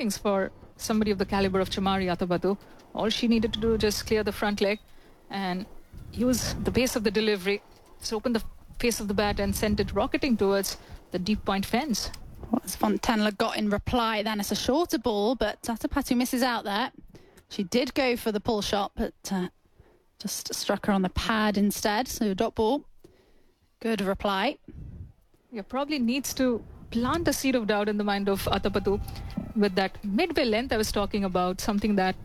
makings for somebody of the caliber of Chamari Atabatu. All she needed to do was just clear the front leg and use the base of the delivery, just open the face of the bat and sent it rocketing towards the deep point fence. What's Fontenla got in reply then? It's a shorter ball, but Atabatu misses out there. She did go for the pull shot, but just struck her on the pad instead. So dot ball. Good reply. Yeah, probably needs to plant a seed of doubt in the mind of Atabatu with that midway length I was talking about, something that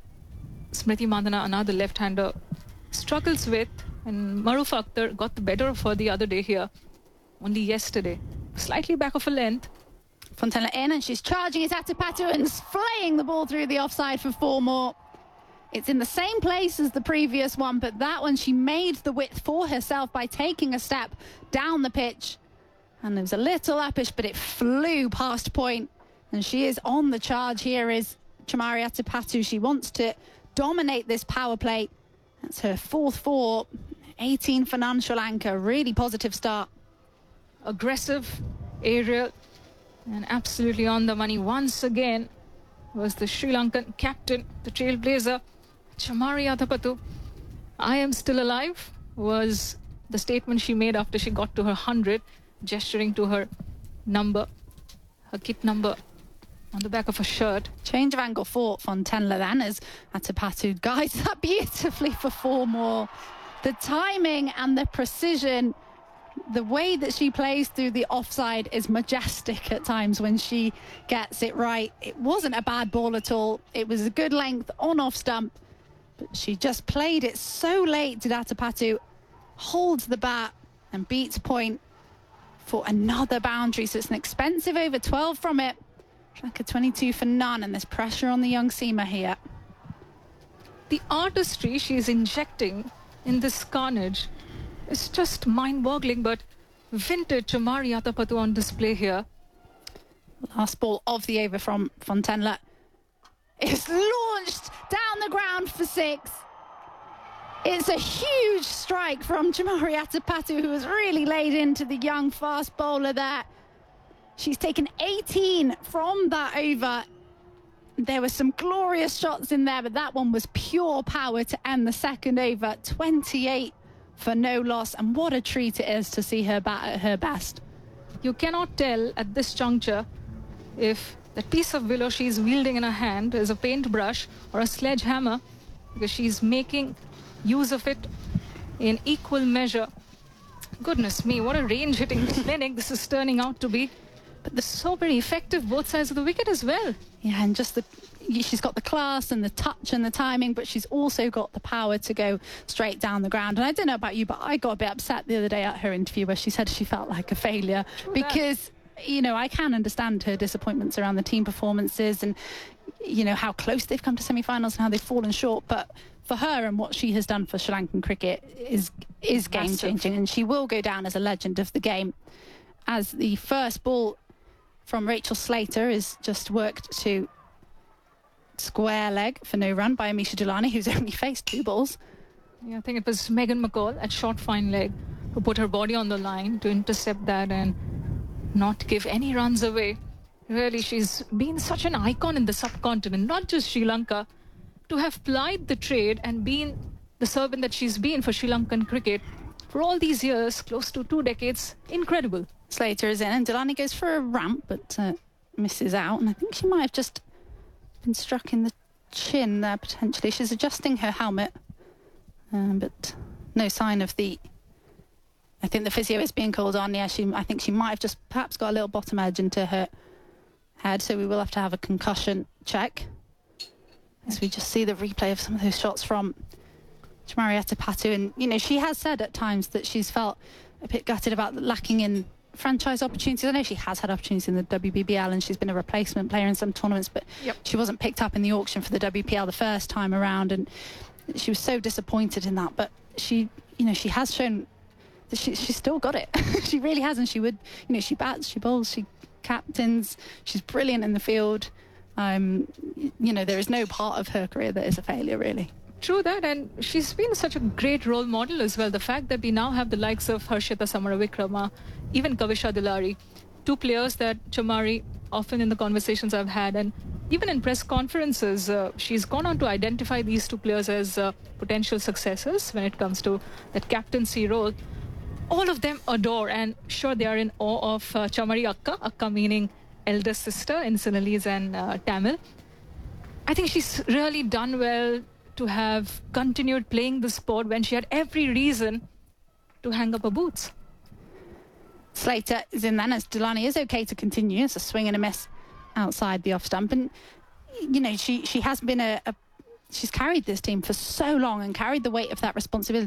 Smriti Mandhana, another left-hander, struggles with, and Maruf Akhtar got the better of her the other day here, only yesterday. Slightly back of a length. Fontenla in, and she's charging it at Atabatu and flaying the ball through the offside for 4 more. It's in the same place as the previous one, but that one she made the width for herself by taking a step down the pitch. And it was a little uppish, but it flew past point. And she is on the charge. Here is Chamari Atabatu. She wants to dominate this power play. That's her 4th 4, 18 for Nan Sri Lanka. Really positive start. Aggressive, aerial, and absolutely on the money. Once again was the Sri Lankan captain, the trailblazer, Chamari Atabatu. I am still alive was the statement she made after she got to her 100, gesturing to her number, her kit number on the back of her shirt. Change of angle for Fontenla then, as Atabatu guides that beautifully for 4 more. The timing and the precision, the way that she plays through the offside is majestic at times when she gets it right. It wasn't a bad ball at all. It was a good length on off stump, but she just played it so late. Did Atabatu holds the bat and beats point for another boundary. So it's an expensive over 12 from it. Like a 22 for none, and there's pressure on the young seamer here. The artistry she's injecting in this carnage is just mind-boggling, but vintage Chamari Atabatu on display here. Last ball of the over from Fontenla is launched down the ground for 6. It's a huge strike from Chamari Atabatu, who has really laid into the young fast bowler there. She's taken 18 from that over. There were some glorious shots in there, but that one was pure power to end the second over. 28 for no loss, and what a treat it is to see her bat at her best. You cannot tell at this juncture if that piece of willow she's wielding in her hand is a paintbrush or a sledgehammer, because she's making use of it in equal measure. Goodness me, what a range-hitting clinic this is turning out to be. But they're so very effective both sides of the wicket as well. Yeah, and just she's got the class and the touch and the timing, but she's also got the power to go straight down the ground. And I don't know about you, but I got a bit upset the other day at her interview where she said she felt like a failure. True because, you know, I can understand her disappointments around the team performances and, you know, how close they've come to semi-finals and how they've fallen short. But for her and what she has done for Sri Lankan cricket is game-changing, and she will go down as a legend of the game. As the first ball from Rachel Slater is just worked to square leg for no run by Amisha Dulani, who's only faced 2 balls. Yeah, I think it was Megan McCall at short fine leg who put her body on the line to intercept that and not give any runs away. Really, she's been such an icon in the subcontinent, not just Sri Lanka, to have plied the trade and been the servant that she's been for Sri Lankan cricket for all these years, close to 2 decades. Incredible. Slater is in, and Dulani goes for a ramp, but misses out. And I think she might have just been struck in the chin there, potentially. She's adjusting her helmet, but no sign of the... I think the physio is being called on. Yeah, I think she might have just perhaps got a little bottom edge into her head, so we will have to have a concussion check. As we just see the replay of some of those shots from Chamari Atabatu. And, you know, she has said at times that she's felt a bit gutted about lacking in franchise opportunities. I know she has had opportunities in the WBBL and she's been a replacement player in some tournaments, but she wasn't picked up in the auction for the WPL the first time around, and she was so disappointed in that. But she, you know, she has shown that she's still got it. She really has, and she would, you know, she bats, she bowls, she captains, she's brilliant in the field. You know, there is no part of her career that is a failure, really. True that, and she's been such a great role model as well. The fact that we now have the likes of Harshita Samaravikrama, even Kavisha Dilari, 2 players that Chamari often in the conversations I've had, and even in press conferences, she's gone on to identify these two players as potential successors when it comes to that captaincy role. All of them adore, and sure, they are in awe of Chamari Akka, Akka meaning elder sister in Sinhalese and Tamil. I think she's really done well to have continued playing the sport when she had every reason to hang up her boots. Slater is in then as Delaney is okay to continue. It's a swing and a miss outside the off stump. And, you know, she has been she's carried this team for so long and carried the weight of that responsibility.